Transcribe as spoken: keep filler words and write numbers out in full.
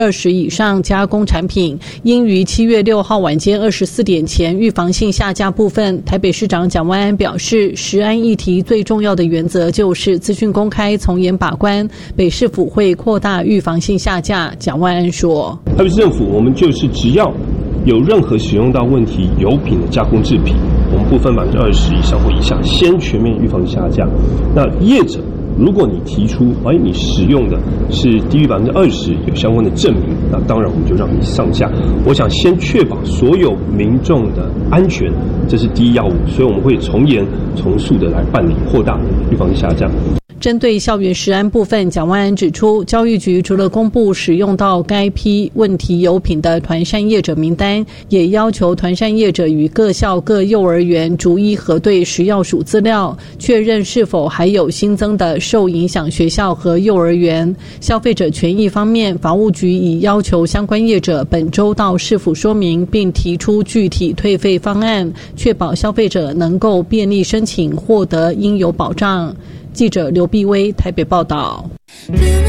二十以上加工产品，应于七月六号晚间二十四点前预防性下架部分。台北市长蒋万安表示，食安议题最重要的原则就是资讯公开、从严把关。北市府会扩大预防性下架。蒋万安说， 台北市政府我们就是只要有任何使用到问题油品的加工制品，我们不分百分之二十以上或以下，先全面预防下架。那业者，如果你提出，哎，你使用的是低于百分之二十，有相关的证明，那当然我们就让你上架。我想先确保所有民众的安全，这是第一要务，所以我们会从严从速的来办理扩大预防性下架。 针对校园食安部分，蒋万安指出，教育局除了公布使用到该批问题油品的团膳业者名单，也要求团膳业者与各校各幼儿园逐一核对食药署资料，确认是否还有新增的受影响学校和幼儿园。消费者权益方面，法务局已要求相关业者本周到市府说明，并提出具体退费方案，确保消费者能够便利申请，获得应有保障。记者刘碧薇台北报道。